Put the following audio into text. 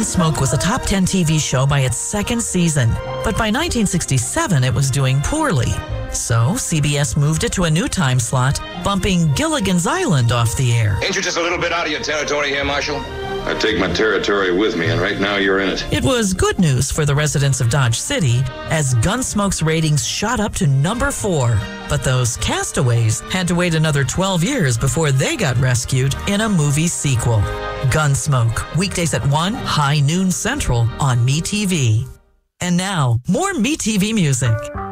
Gunsmoke was a top 10 TV show by its second season, but by 1967 it was doing poorly. So CBS moved it to a new time slot, bumping Gilligan's Island off the air. Ain't you just a little bit out of your territory here, Marshal? I take my territory with me, and right now you're in it. It was good news for the residents of Dodge City, as Gunsmoke's ratings shot up to number 4. But those castaways had to wait another 12 years before they got rescued in a movie sequel. Gunsmoke, weekdays at 1, high noon central on MeTV. And now, more MeTV music.